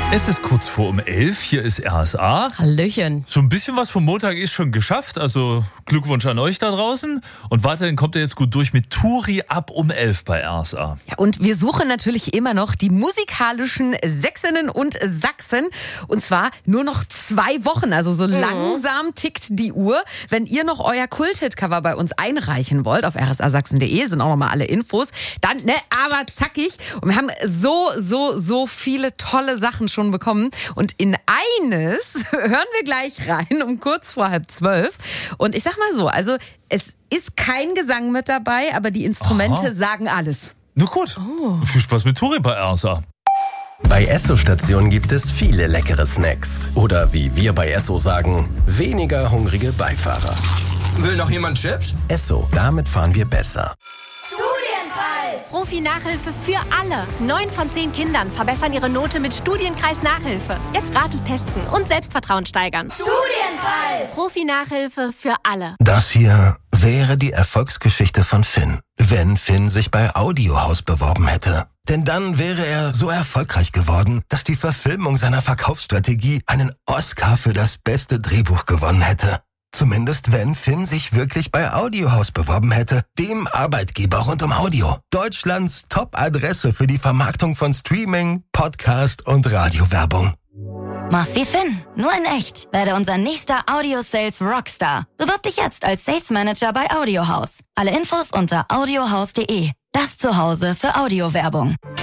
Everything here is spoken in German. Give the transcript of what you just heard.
Es ist kurz vor 11, hier ist RSA. Hallöchen. So ein bisschen was vom Montag ist schon geschafft, also Glückwunsch an euch da draußen. Und weiterhin kommt ihr jetzt gut durch mit Touri ab 11 bei RSA. Ja, und wir suchen natürlich immer noch die musikalischen Sächsinnen und Sachsen. Und zwar nur noch 2 Wochen, also so langsam tickt die Uhr. Wenn ihr noch euer Kult-Hit-Cover bei uns einreichen wollt, auf rsasachsen.de sind auch nochmal alle Infos, dann, aber zackig. Und wir haben so viele tolle Sachen schon bekommen. Und in eines hören wir gleich rein, um kurz vor 11:30. Und ich sag mal so, also es ist kein Gesang mit dabei, aber die Instrumente sagen alles. Na gut, viel Spaß mit Touri bei RSA. Bei Esso-Stationen gibt es viele leckere Snacks. Oder wie wir bei Esso sagen, weniger hungrige Beifahrer. Will noch jemand Chips? Esso, damit fahren wir besser. Studienkreis! Profi-Nachhilfe für alle. 9 von 10 Kindern verbessern ihre Note mit Studienkreis-Nachhilfe. Jetzt gratis testen und Selbstvertrauen steigern. Studienkreis! Profi-Nachhilfe für alle. Das hier wäre die Erfolgsgeschichte von Finn, wenn Finn sich bei Audiohaus beworben hätte. Denn dann wäre er so erfolgreich geworden, dass die Verfilmung seiner Verkaufsstrategie einen Oscar für das beste Drehbuch gewonnen hätte. Zumindest wenn Finn sich wirklich bei Audiohaus beworben hätte, dem Arbeitgeber rund um Audio. Deutschlands Top-Adresse für die Vermarktung von Streaming, Podcast und Radiowerbung. Mach's wie Finn, nur in echt. Werde unser nächster Audio-Sales Rockstar. Bewirb dich jetzt als Sales Manager bei Audiohaus. Alle Infos unter audiohaus.de. Das Zuhause für Audiowerbung.